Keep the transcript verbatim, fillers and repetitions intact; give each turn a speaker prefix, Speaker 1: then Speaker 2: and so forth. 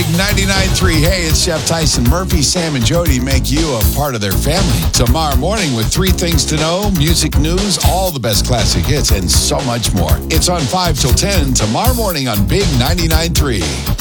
Speaker 1: ninety-nine point three. Hey, it's Jeff Tyson. Murphy, Sam, and Jody make you a part of their family. Tomorrow morning with three things to know, music news, all the best classic hits, and so much more. It's on five till ten tomorrow morning on Big ninety-nine point three.